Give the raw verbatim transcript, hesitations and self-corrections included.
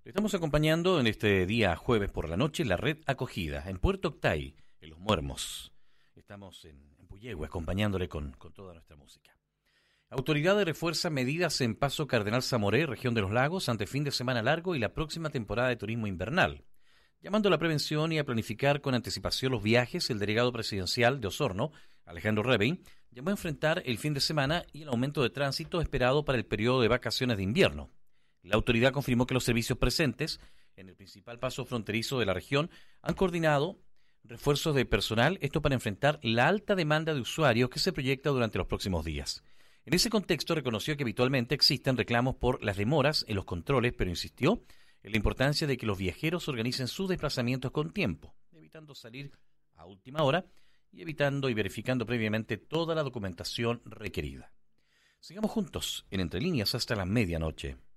Estamos acompañando en este día jueves por la noche la red acogida en Puerto Octay, en Los Muermos. Estamos en, en Puyehue acompañándole con, con toda nuestra música. Autoridades refuerzan medidas en Paso Cardenal Zamoré, región de los Lagos, ante fin de semana largo y la próxima temporada de turismo invernal. Llamando a la prevención y a planificar con anticipación los viajes, el delegado presidencial de Osorno, Alejandro Rebey, llamó a enfrentar el fin de semana y el aumento de tránsito esperado para el periodo de vacaciones de invierno. La autoridad confirmó que los servicios presentes en el principal paso fronterizo de la región han coordinado refuerzos de personal, esto para enfrentar la alta demanda de usuarios que se proyecta durante los próximos días. En ese contexto reconoció que habitualmente existen reclamos por las demoras en los controles, pero insistió en la importancia de que los viajeros organicen sus desplazamientos con tiempo, evitando salir a última hora y evitando y verificando previamente toda la documentación requerida. Sigamos juntos en Entre Líneas hasta la medianoche.